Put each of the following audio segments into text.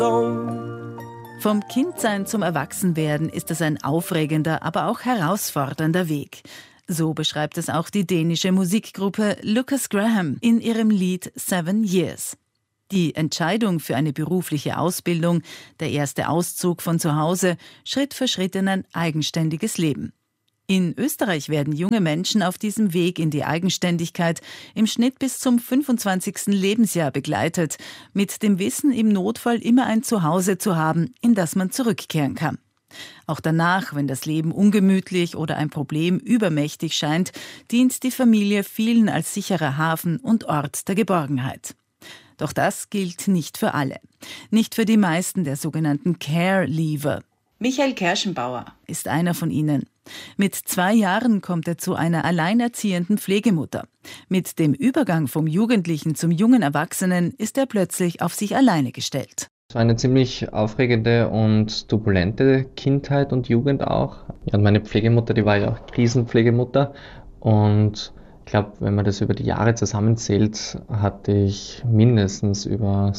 Vom Kindsein zum Erwachsenwerden ist es ein aufregender, aber auch herausfordernder Weg. So beschreibt es auch die dänische Musikgruppe Lukas Graham in ihrem Lied 7 Years. Die Entscheidung für eine berufliche Ausbildung, der erste Auszug von zu Hause, Schritt für Schritt in ein eigenständiges Leben. In Österreich werden junge Menschen auf diesem Weg in die Eigenständigkeit im Schnitt bis zum 25. Lebensjahr begleitet, mit dem Wissen, im Notfall immer ein Zuhause zu haben, in das man zurückkehren kann. Auch danach, wenn das Leben ungemütlich oder ein Problem übermächtig scheint, dient die Familie vielen als sicherer Hafen und Ort der Geborgenheit. Doch das gilt nicht für alle. Nicht für die meisten der sogenannten Care-Leaver. Michael Kerschenbauer ist einer von ihnen. Mit 2 Jahren kommt er zu einer alleinerziehenden Pflegemutter. Mit dem Übergang vom Jugendlichen zum jungen Erwachsenen ist er plötzlich auf sich alleine gestellt. Es war eine ziemlich aufregende und turbulente Kindheit und Jugend auch. Ja, und meine Pflegemutter, die war ja auch Krisenpflegemutter. Und ich glaube, wenn man das über die Jahre zusammenzählt, hatte ich mindestens über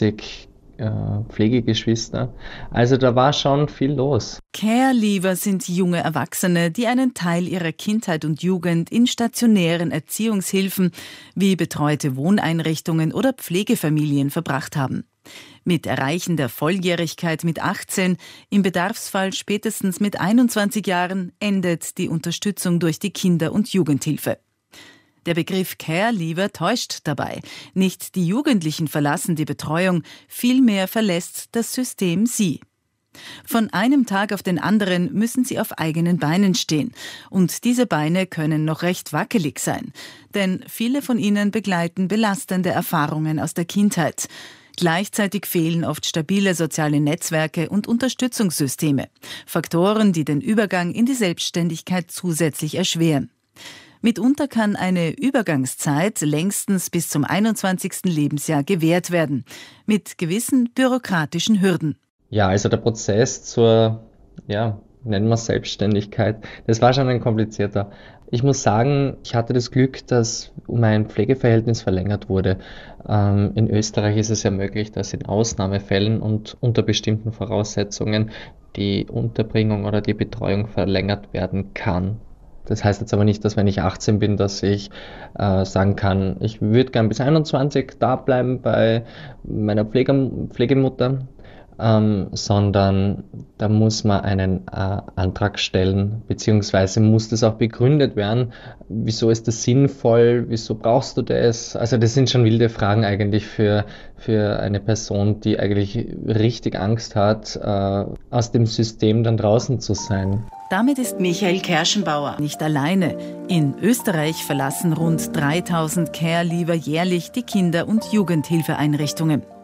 60 Pflegegeschwister. Also da war schon viel los. Care-Leaver sind junge Erwachsene, die einen Teil ihrer Kindheit und Jugend in stationären Erziehungshilfen wie betreute Wohneinrichtungen oder Pflegefamilien verbracht haben. Mit Erreichen der Volljährigkeit mit 18, im Bedarfsfall spätestens mit 21 Jahren, endet die Unterstützung durch die Kinder- und Jugendhilfe. Der Begriff Care-Leaver täuscht dabei. Nicht die Jugendlichen verlassen die Betreuung, vielmehr verlässt das System sie. Von einem Tag auf den anderen müssen sie auf eigenen Beinen stehen. Und diese Beine können noch recht wackelig sein. Denn viele von ihnen begleiten belastende Erfahrungen aus der Kindheit. Gleichzeitig fehlen oft stabile soziale Netzwerke und Unterstützungssysteme. Faktoren, die den Übergang in die Selbstständigkeit zusätzlich erschweren. Mitunter kann eine Übergangszeit längstens bis zum 21. Lebensjahr gewährt werden, mit gewissen bürokratischen Hürden. Ja, also der Prozess zur, nennen wir es Selbstständigkeit, das war schon ein komplizierter. Ich muss sagen, ich hatte das Glück, dass mein Pflegeverhältnis verlängert wurde. In Österreich ist es ja möglich, dass in Ausnahmefällen und unter bestimmten Voraussetzungen die Unterbringung oder die Betreuung verlängert werden kann. Das heißt jetzt aber nicht, dass wenn ich 18 bin, dass ich sagen kann, ich würde gern bis 21 da bleiben bei meiner Pflegemutter, sondern da muss man einen Antrag stellen, beziehungsweise muss das auch begründet werden. Wieso ist das sinnvoll? Wieso brauchst du das? Also das sind schon wilde Fragen eigentlich für eine Person, die eigentlich richtig Angst hat, aus dem System dann draußen zu sein. Damit ist Michael Kerschenbauer nicht alleine. In Österreich verlassen rund 3000 Care-Leaver jährlich die Kinder- und Jugendhilfeeinrichtungen.